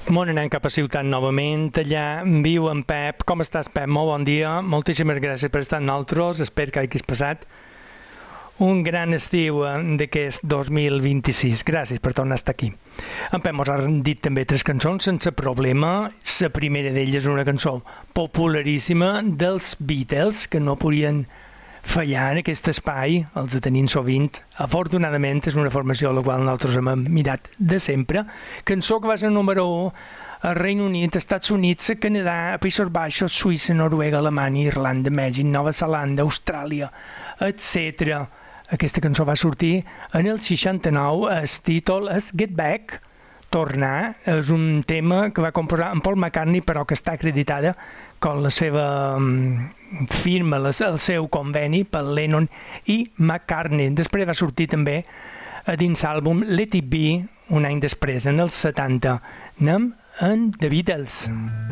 Món anem cap a ciutat novament, allà viu en Pep. Com estàs, Pep? Molt bon dia, moltíssimes gràcies per estar amb nosaltres, espero que hagis passat un gran estiu d'aquest 2026. Gràcies per tornar a estar aquí. En Pep mos ha dit també 3 cançons sense problema. La primera d'elles és una cançó popularíssima dels Beatles, que no podien fallar en aquest espai, els tenim sovint. Afortunadament és una formació a la qual nosaltres hem mirat de sempre. Cançó que va ser número 1 al Regne Unit, Estats Units, Canadà, Països Baixos, Suïssa, Noruega, Alemanya, Irlanda, Mèxic, Nova Zelanda, Austràlia, etc. Aquesta cançó va sortir en el 69, el títol és Get Back, Tornar. És un tema que va composar en Paul McCartney, però que està acreditada com la seva firma, el seu conveni per Lennon i McCartney. Després va sortir també a dins l'àlbum Let It Be un any després, en els 70. Anem en The Beatles.